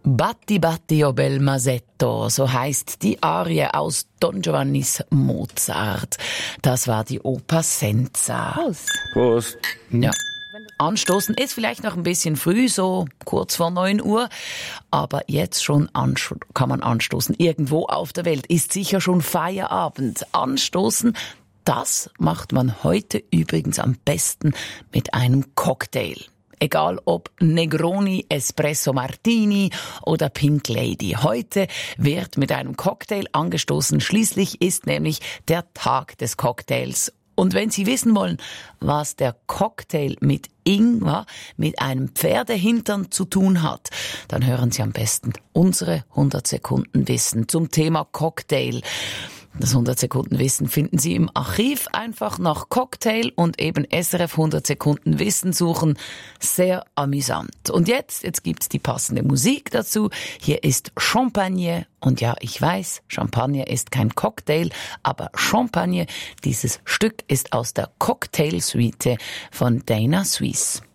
Batti batti o bel masetto, so heißt die Arie aus Don Giovannis Mozart. Das war die Oper Senza. Prost. Prost. Ja. Anstoßen ist vielleicht noch ein bisschen früh, so kurz vor 9 Uhr, aber jetzt schon kann man anstoßen. Irgendwo auf der Welt ist sicher schon Feierabend. Anstoßen, das macht man heute übrigens am besten mit einem Cocktail. Egal ob Negroni, Espresso Martini oder Pink Lady. Heute wird mit einem Cocktail angestoßen. Schließlich ist nämlich der Tag des Cocktails. Und wenn Sie wissen wollen, was der Cocktail mit Ingwer, mit einem Pferdehintern zu tun hat, dann hören Sie am besten unsere 100 Sekunden Wissen zum Thema Cocktail. Das 100 Sekunden Wissen finden Sie im Archiv. Einfach nach Cocktail und eben SRF 100 Sekunden Wissen suchen. Sehr amüsant. Und jetzt gibt's die passende Musik dazu. Hier ist Champagne. Und ja, ich weiß, Champagner ist kein Cocktail, aber Champagne, dieses Stück ist aus der Cocktail-Suite von Dana Suisse.